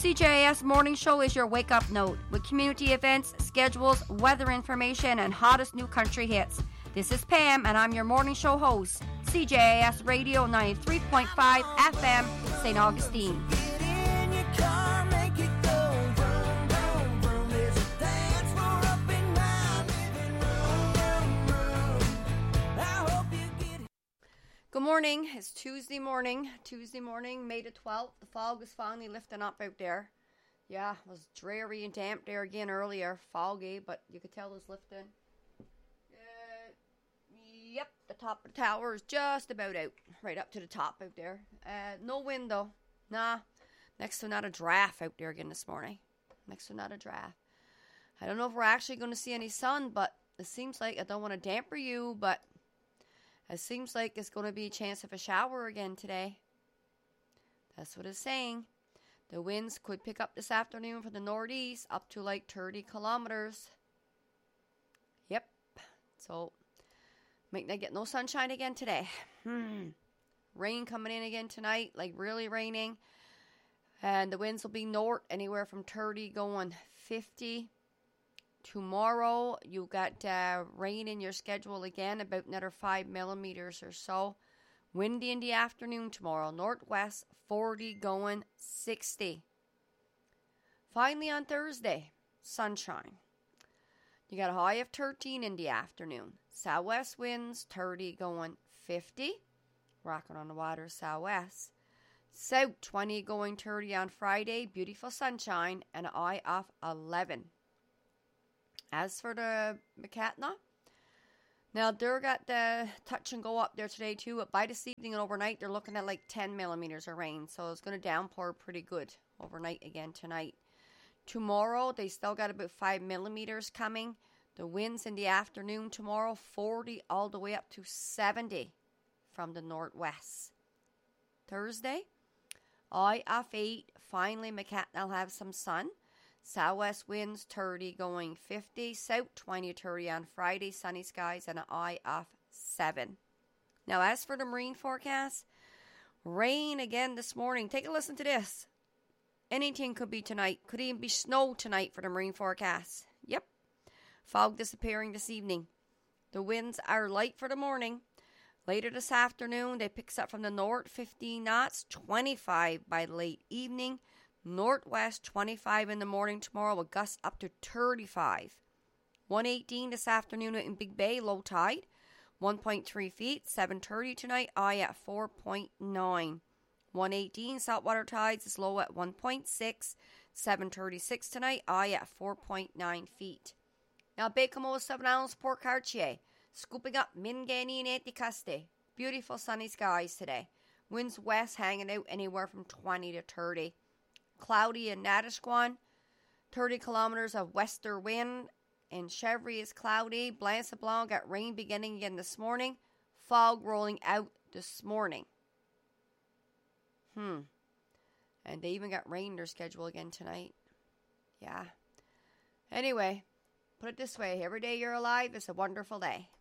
CJAS Morning Show is your wake-up note with community events, schedules, weather information, and hottest new country hits. This is Pam, and I'm your morning show host, CJAS Radio 93.5 FM, St. Augustine. Good morning. It's Tuesday morning, May the 12th. The fog is finally lifting up out there. Yeah, it was dreary and damp there again earlier, foggy, but you could tell it was lifting. Yep, the top of the tower is just about out, right up to the top out there. No wind though. Nah, next to not a draft out there again this morning. Next to not a draft. I don't know if we're actually going to see any sun, but it seems like, I don't want to damper you, but it seems like it's going to be a chance of a shower again today. That's what it's saying. The winds could pick up this afternoon from the northeast up to like 30 kilometers. Yep. So, might not get no sunshine again today. Rain coming in again tonight, like really raining. And the winds will be north, anywhere from 30 going 50. Tomorrow, you got rain in your schedule again, about another 5 millimeters or so. Windy in the afternoon tomorrow, northwest 40 going 60. Finally on Thursday, sunshine. You got a high of 13 in the afternoon. Southwest winds 30 going 50. Rocking on the water southwest. South 20 going 30 on Friday. Beautiful sunshine and a high of 11. As for the McCatna, now they're got the touch and go up there today too. But by this evening and overnight, they're looking at like 10 millimeters of rain. So it's going to downpour pretty good overnight again tonight. Tomorrow, they still got about 5 millimeters coming. The winds in the afternoon tomorrow, 40 all the way up to 70 from the northwest. Thursday, high of 8. Finally, McCatna will have some sun. Southwest winds 30 going 50. South 20 30 on Friday. Sunny skies and an high of 7. Now, as for the marine forecast, rain again this morning. Take a listen to this. Anything could be tonight. Could even be snow tonight for the marine forecast. Yep. Fog disappearing this evening. The winds are light for the morning. Later this afternoon, they picks up from the north 15 knots, 25 by late evening. Northwest 25 in the morning tomorrow with gusts up to 35. 118 this afternoon in Big Bay, low tide. 1.3 feet, 7:30 tonight, high at 4.9. 118 saltwater tides is low at 1.6. 7:36 tonight, high at 4.9 feet. Now Baie-Comeau 7 Islands, Port Cartier, scooping up Minganey and Anticuste. Beautiful sunny skies today. Winds west hanging out anywhere from 20 to 30. Cloudy in Natisquan, 30 kilometers of wester wind. In Chevry is cloudy. Blanc-Sablon got rain beginning again this morning. Fog rolling out this morning. And they even got rain in their schedule again tonight. Yeah. Anyway, put it this way. Every day you're alive is a wonderful day.